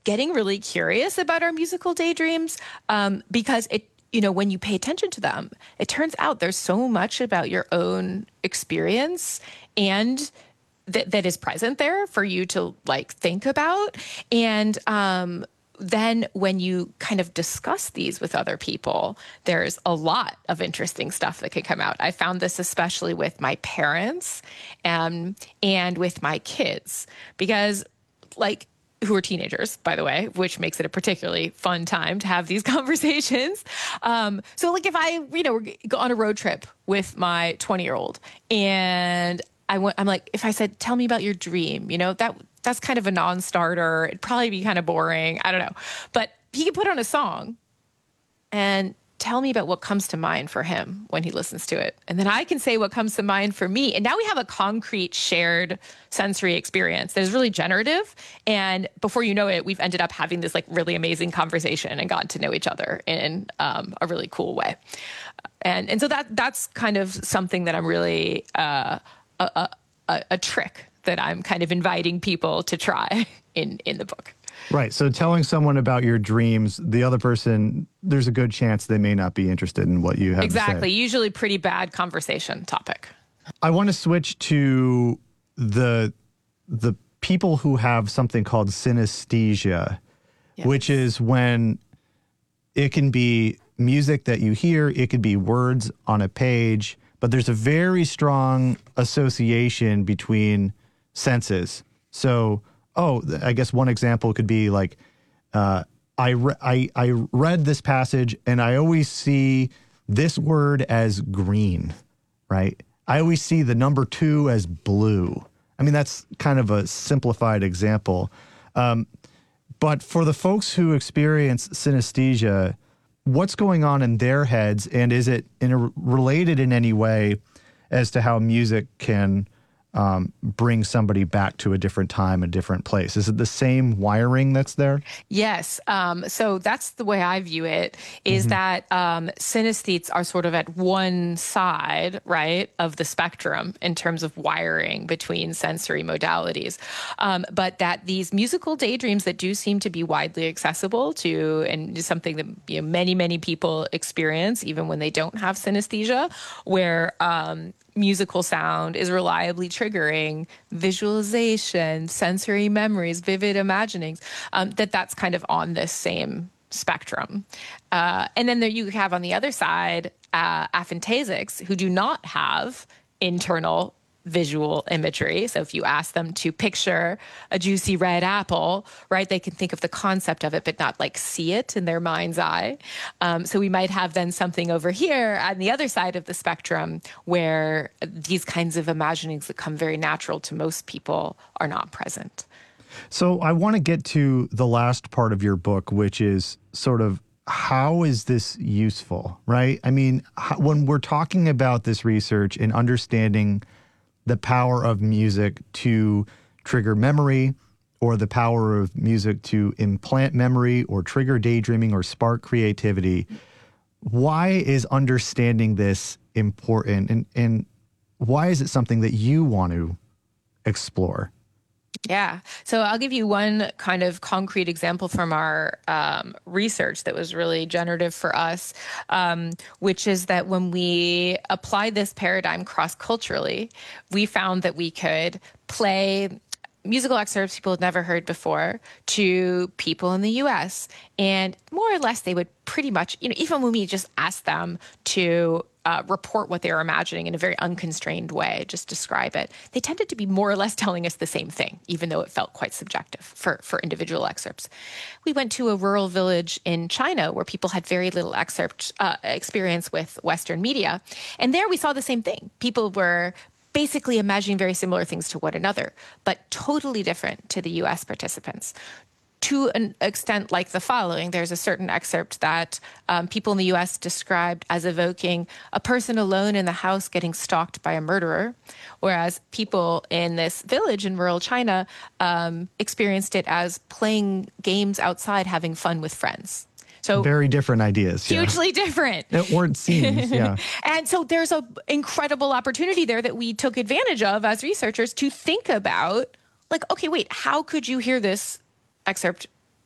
getting really curious about our musical daydreams, because when you pay attention to them, it turns out there's so much about your own experience and that is present there for you to like think about. And then when you kind of discuss these with other people, there's a lot of interesting stuff that can come out. I found this especially with my parents and with my kids, because who are teenagers, by the way, which makes it a particularly fun time to have these conversations. So if I, go on a road trip with my 20-year-old and I'm like, if I said, tell me about your dream, that's kind of a non-starter. It'd probably be kind of boring. I don't know. But he could put on a song and tell me about what comes to mind for him when he listens to it. And then I can say what comes to mind for me. And now we have a concrete shared sensory experience that is really generative. And before you know it, we've ended up having this really amazing conversation and gotten to know each other in a really cool way. And so that's kind of something that I'm really a trick that I'm kind of inviting people to try in the book. Right. So telling someone about your dreams, the other person, there's a good chance they may not be interested in what you have to say. Exactly. Usually pretty bad conversation topic. I want to switch to the people who have something called synesthesia, yes, which is when it can be music that you hear, it could be words on a page, but there's a very strong association between senses. So, I guess one example could be I read this passage and I always see this word as green, right? I always see the number 2 as blue. I mean, that's kind of a simplified example. But for the folks who experience synesthesia, what's going on in their heads, and is it related in any way as to how music can bring somebody back to a different time, a different place? Is it the same wiring that's there? Yes. So that's the way I view it, is that synesthetes are sort of at one side, right, of the spectrum in terms of wiring between sensory modalities. But that these musical daydreams that do seem to be widely accessible to, and something that many, many people experience even when they don't have synesthesia, where musical sound is reliably triggering visualization, sensory memories, vivid imaginings, that's kind of on this same spectrum. And then there you have on the other side, aphantasics who do not have internal visual imagery. So if you ask them to picture a juicy red apple, right, they can think of the concept of it, but not see it in their mind's eye. So we might have then something over here on the other side of the spectrum where these kinds of imaginings that come very natural to most people are not present. So I want to get to the last part of your book, which is sort of, how is this useful, right? I mean, when we're talking about this research and understanding the power of music to trigger memory, or the power of music to implant memory or trigger daydreaming or spark creativity, why is understanding this important, and why is it something that you want to explore? Yeah. So I'll give you one kind of concrete example from our research that was really generative for us, which is that when we applied this paradigm cross-culturally, we found that we could play musical excerpts people had never heard before to people in the U.S. And more or less, they would pretty much, even when we just asked them to report what they were imagining in a very unconstrained way, just describe it, they tended to be more or less telling us the same thing, even though it felt quite subjective for individual excerpts. We went to a rural village in China where people had very little experience with Western media. And there we saw the same thing. People were basically imagining very similar things to one another, but totally different to the U.S. participants. To an extent like the following, there's a certain excerpt that people in the U.S. described as evoking a person alone in the house getting stalked by a murderer, whereas people in this village in rural China experienced it as playing games outside, having fun with friends. So very different ideas. Hugely different. Or it seems, yeah. And so there's an incredible opportunity there that we took advantage of as researchers to think about, okay, wait, how could you hear this excerpt